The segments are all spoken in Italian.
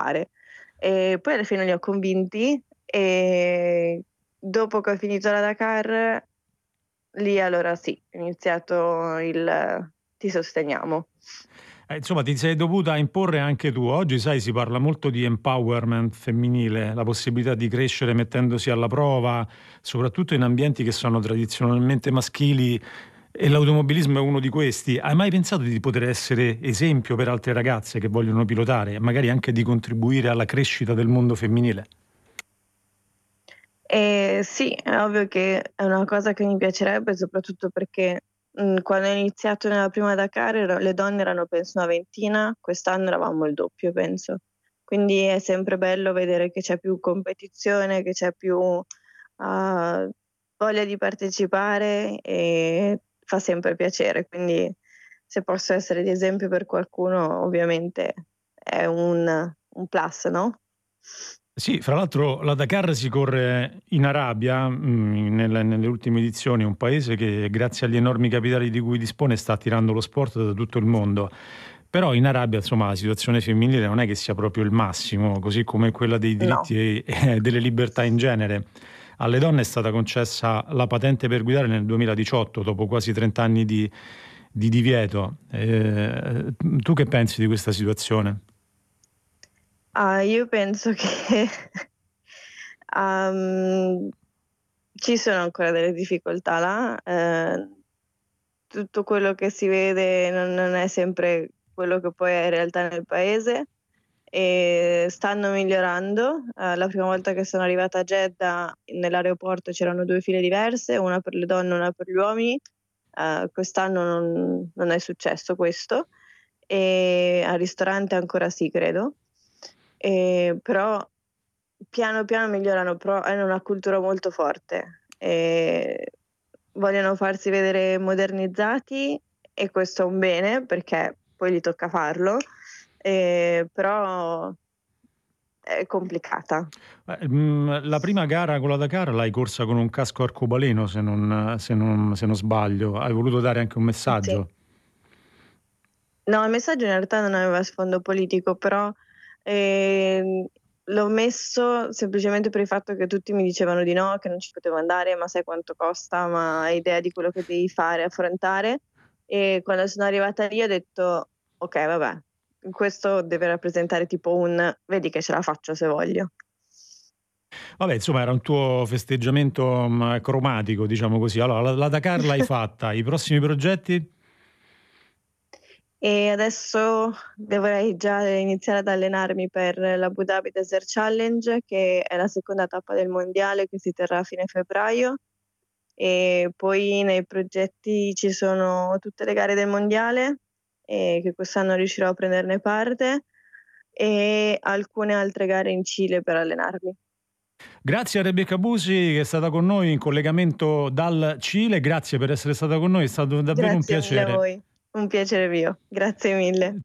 fare. E poi alla fine li ho convinti e dopo che ho finito la Dakar, lì allora sì, è iniziato il "ti sosteniamo". Insomma, ti sei dovuta imporre anche tu. Oggi, sai, si parla molto di empowerment femminile, la possibilità di crescere mettendosi alla prova, soprattutto in ambienti che sono tradizionalmente maschili, e l'automobilismo è uno di questi. Hai mai pensato di poter essere esempio per altre ragazze che vogliono pilotare e magari anche di contribuire alla crescita del mondo femminile? Sì, è ovvio che è una cosa che mi piacerebbe, soprattutto perché, quando ho iniziato nella prima Dakar le donne erano penso una ventina, quest'anno eravamo il doppio penso. Quindi è sempre bello vedere che c'è più competizione, che c'è più, voglia di partecipare e fa sempre piacere. Quindi se posso essere di esempio per qualcuno ovviamente è un plus, no? Sì, fra l'altro la Dakar si corre in Arabia, nelle ultime edizioni, un paese che grazie agli enormi capitali di cui dispone sta attirando lo sport da tutto il mondo. Però in Arabia, insomma, la situazione femminile non è che sia proprio il massimo, così come quella dei No. diritti e delle libertà in genere. Alle donne è stata concessa la patente per guidare nel 2018, dopo quasi 30 anni di divieto. Tu che pensi di questa situazione? Io penso che, uhm, ci sono ancora delle difficoltà là, tutto quello che si vede non è sempre quello che poi è in realtà nel paese, stanno migliorando. La prima volta che sono arrivata a Jeddah, nell'aeroporto c'erano 2 file diverse, una per le donne e una per gli uomini. Quest'anno non è successo questo, al ristorante ancora sì credo. Però piano piano migliorano, però hanno una cultura molto forte, vogliono farsi vedere modernizzati e questo è un bene perché poi gli tocca farlo, però è complicata. La prima gara con la Dakar l'hai corsa con un casco arcobaleno, se non sbaglio. Hai voluto dare anche un Sì. messaggio? No, il messaggio in realtà non aveva sfondo politico, però, ehm, l'ho messo semplicemente per il fatto che tutti mi dicevano di no, che non ci potevo andare, ma sai quanto costa, ma hai idea di quello che devi fare, affrontare? E quando sono arrivata lì ho detto: "Okay, vabbè, questo deve rappresentare tipo un: vedi che ce la faccio se voglio". Vabbè, insomma, era un tuo festeggiamento, cromatico, diciamo così. Allora, la Dakar l'hai fatta, i prossimi progetti? E adesso dovrei già iniziare ad allenarmi per l'Abu Dhabi Desert Challenge, che è la seconda tappa del mondiale che si terrà a fine febbraio. E poi nei progetti ci sono tutte le gare del mondiale, che quest'anno riuscirò a prenderne parte, e alcune altre gare in Cile per allenarmi. Grazie a Rebecca Busi che è stata con noi in collegamento dal Cile. Grazie per essere stata con noi, è stato davvero un Grazie mille a piacere. voi, un piacere mio. Grazie mille.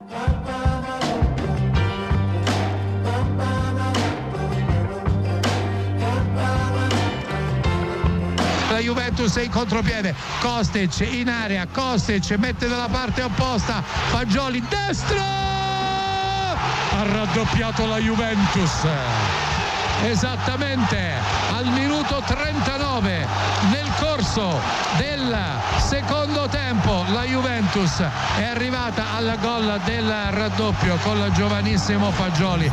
La Juventus è in contropiede, Kostic in area, Kostic mette dalla parte opposta, Fagioli destro, ha raddoppiato la Juventus esattamente al minuto 39 nel corso del secondo tempo. La Juventus è arrivata al gol del raddoppio con il giovanissimo Fagioli.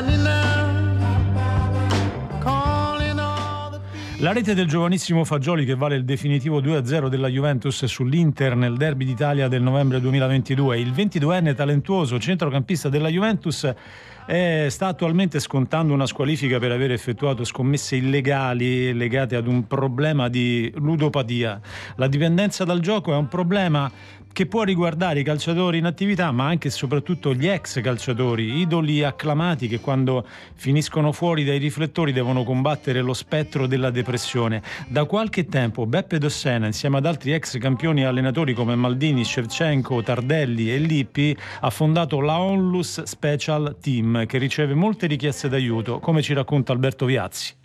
La rete del giovanissimo Fagioli che vale il definitivo 2-0 della Juventus sull'Inter nel derby d'Italia del novembre 2022. Il 22enne talentuoso centrocampista della Juventus sta attualmente scontando una squalifica per aver effettuato scommesse illegali legate ad un problema di ludopatia. La dipendenza dal gioco è un problema che può riguardare i calciatori in attività, ma anche e soprattutto gli ex calciatori, idoli acclamati che quando finiscono fuori dai riflettori devono combattere lo spettro della depressione. Da qualche tempo Beppe Dossena, insieme ad altri ex campioni e allenatori come Maldini, Shevchenko, Tardelli e Lippi, ha fondato la Onlus Special Team, che riceve molte richieste d'aiuto, come ci racconta Alberto Viazzi.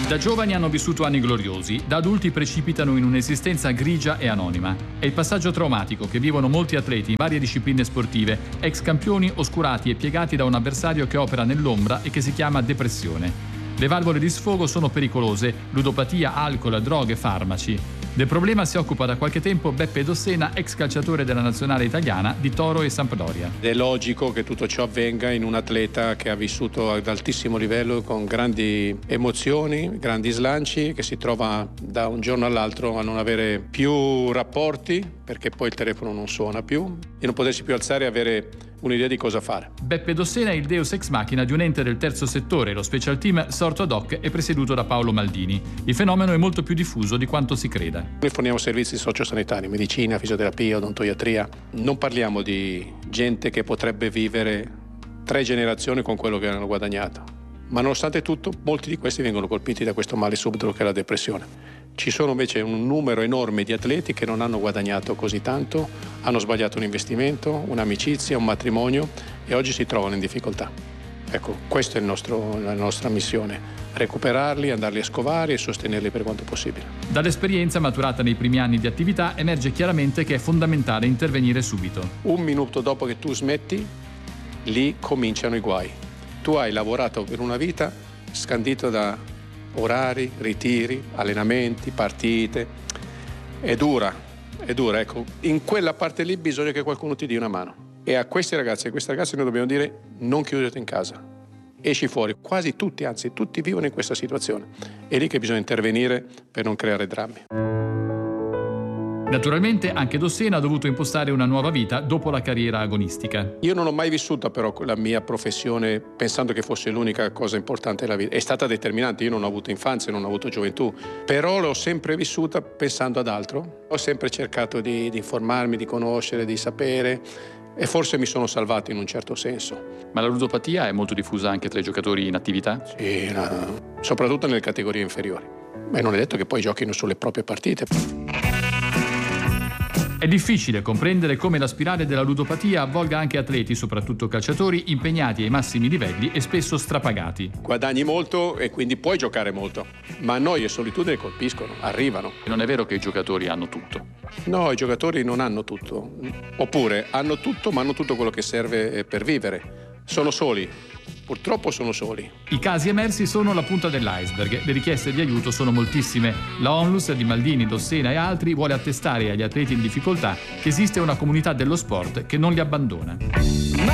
Da giovani hanno vissuto anni gloriosi, da adulti precipitano in un'esistenza grigia e anonima. È il passaggio traumatico che vivono molti atleti in varie discipline sportive, ex campioni oscurati e piegati da un avversario che opera nell'ombra e che si chiama depressione. Le valvole di sfogo sono pericolose: ludopatia, alcol, droghe, farmaci. Del problema si occupa da qualche tempo Beppe Dossena, ex calciatore della nazionale italiana di Toro e Sampdoria. È logico che tutto ciò avvenga in un atleta che ha vissuto ad altissimo livello, con grandi emozioni, grandi slanci, che si trova da un giorno all'altro a non avere più rapporti, perché poi il telefono non suona più, e non potersi più alzare e avere un'idea di cosa fare. Beppe Dossena è il deus ex machina di un ente del terzo settore, lo special team sorto ad hoc e presieduto da Paolo Maldini. Il fenomeno è molto più diffuso di quanto si creda. Noi forniamo servizi sociosanitari, medicina, fisioterapia, odontoiatria. Non parliamo di gente che potrebbe vivere 3 generazioni con quello che hanno guadagnato, ma nonostante tutto molti di questi vengono colpiti da questo male subdolo che è la depressione. Ci sono invece un numero enorme di atleti che non hanno guadagnato così tanto, hanno sbagliato un investimento, un'amicizia, un matrimonio e oggi si trovano in difficoltà. Ecco, questa è la nostra missione: recuperarli, andarli a scovare e sostenerli per quanto possibile. Dall'esperienza maturata nei primi anni di attività emerge chiaramente che è fondamentale intervenire subito. 1 minuto dopo che tu smetti, lì cominciano i guai. Tu hai lavorato per una vita scandito da orari, ritiri, allenamenti, partite. È dura, ecco. In quella parte lì bisogna che qualcuno ti dia una mano. E a questi ragazzi e a queste ragazze noi dobbiamo dire: non chiudete in casa, esci fuori. Quasi tutti, anzi tutti vivono in questa situazione. È lì che bisogna intervenire per non creare drammi. Naturalmente anche Dossena ha dovuto impostare una nuova vita dopo la carriera agonistica. Io non ho mai vissuto però la mia professione pensando che fosse l'unica cosa importante della vita. È stata determinante, io non ho avuto infanzia, non ho avuto gioventù, però l'ho sempre vissuta pensando ad altro. Ho sempre cercato di informarmi, di conoscere, di sapere, e forse mi sono salvato in un certo senso. Ma la ludopatia è molto diffusa anche tra i giocatori in attività? Sì, soprattutto nelle categorie inferiori. Ma non è detto che poi giochino sulle proprie partite. È difficile comprendere come la spirale della ludopatia avvolga anche atleti, soprattutto calciatori, impegnati ai massimi livelli e spesso strapagati. Guadagni molto e quindi puoi giocare molto, ma noia e solitudine colpiscono, arrivano. Non è vero che i giocatori hanno tutto. No, i giocatori non hanno tutto. Oppure hanno tutto, ma hanno tutto quello che serve per vivere. Sono soli. Purtroppo sono soli. I casi emersi sono la punta dell'iceberg. Le richieste di aiuto sono moltissime. La Onlus di Maldini, Dossena e altri vuole attestare agli atleti in difficoltà che esiste una comunità dello sport che non li abbandona.